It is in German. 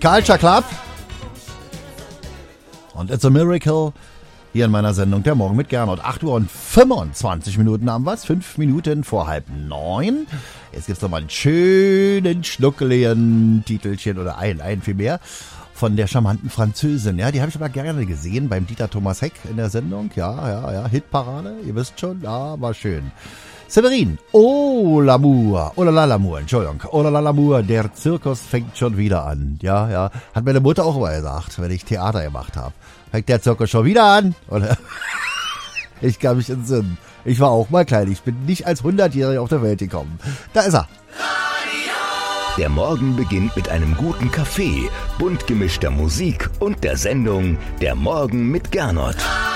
Culture Club. Und It's a Miracle hier in meiner Sendung Der Morgen mit Gernot. 8 Uhr und 25 Minuten haben wir's. 5 Minuten vor 8:30. Jetzt gibt's noch mal einen schönen, schnuckeligen Titelchen oder ein viel mehr von der charmanten Französin. Ja, die habe ich aber gerne gesehen beim Dieter Thomas Heck in der Sendung. Ja, Hitparade, ihr wisst schon, ja, war schön. Severin, oh l'amour, oh la la l'amour, Entschuldigung, oh la la l'amour, der Zirkus fängt schon wieder an. Ja, hat meine Mutter auch immer gesagt, wenn ich Theater gemacht habe. Fängt der Zirkus schon wieder an? Oder? Ich kann mich entsinnen. Ich war auch mal klein, ich bin nicht als 100-Jähriger auf der Welt gekommen. Da ist er. Der Morgen beginnt mit einem guten Kaffee, bunt gemischter Musik und der Sendung Der Morgen mit Gernot.